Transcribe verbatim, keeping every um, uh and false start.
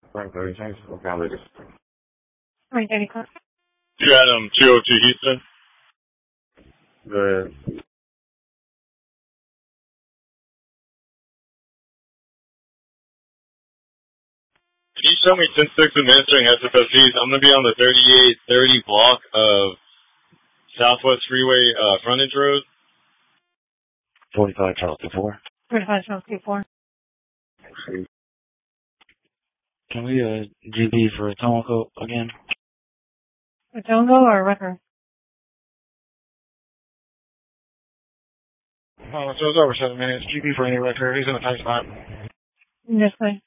Frank thirty-six, what kind of this? Frank thirty-six. two Adam two oh two Houston. Go ahead. Can you show me ten six administering S F S Gs? I'm going to be on the thirty-eight thirty block of Southwest Freeway uh, frontage road. forty-five Charles two four. forty-five Charles two four. Can we, uh, G B for a Tomoko again? A Tongo or a record? Oh, so it's over seven minutes. G B for any record. He's in a tight spot. Yes, please.